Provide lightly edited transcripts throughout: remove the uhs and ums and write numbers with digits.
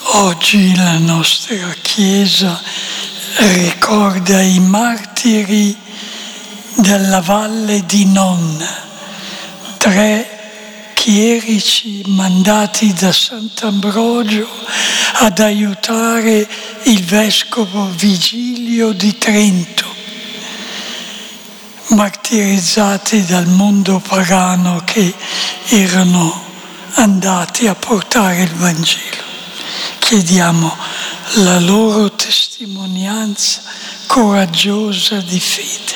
Oggi la nostra Chiesa ricorda i martiri della Valle di Non, 3 chierici mandati da Sant'Ambrogio ad aiutare il vescovo Vigilio di Trento, martirizzati dal mondo pagano che erano andati a portare il Vangelo. Chiediamo la loro testimonianza coraggiosa di fede.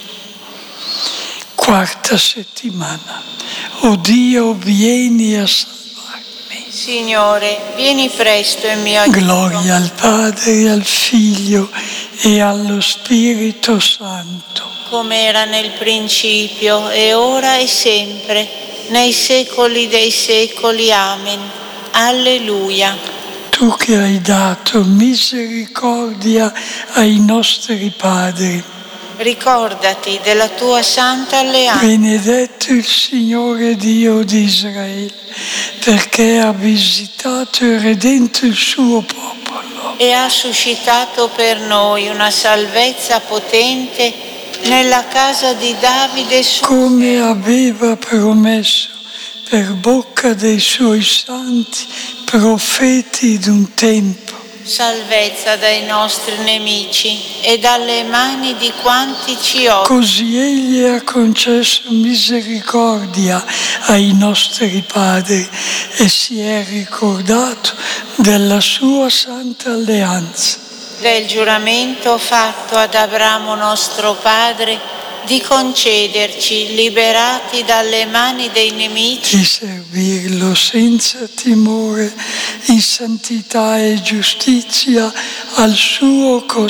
4ª settimana. O Dio, vieni a salvarmi. Signore, vieni presto in mio aiuto. Gloria al Padre, al Figlio e allo Spirito Santo. Come era nel principio, e ora e sempre, nei secoli dei secoli. Amen. Alleluia. Tu che hai dato misericordia ai nostri padri, ricordati della tua santa alleanza. Benedetto il Signore Dio di Israele, perché ha visitato e redento il suo popolo e ha suscitato per noi una salvezza potente nella casa di Davide suo come servo. aveva promesso per bocca dei suoi santi profeti d'un tempo. Salvezza dai nostri nemici e dalle mani di quanti ci odiano. Così egli ha concesso misericordia ai nostri padri e si è ricordato della sua santa alleanza. Del giuramento fatto ad Abramo nostro padre di concederci, liberati dalle mani dei nemici, di servirlo senza timore, in santità e giustizia al suo cospetto.